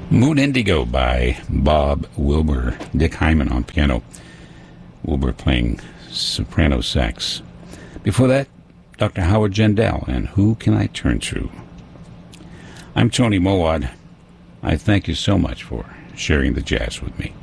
Moon Indigo by Bob Wilber. Dick Hyman on piano. Wilber playing soprano sax. Before that, Dr. Howard Jandell and Who Can I Turn To? I'm Tony Mowat. I thank you so much for sharing the jazz with me.